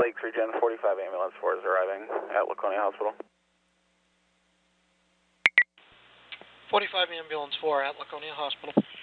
Lake 3 Gen 45 Ambulance 4 is arriving at Laconia Hospital. 45 Ambulance 4 at Laconia Hospital.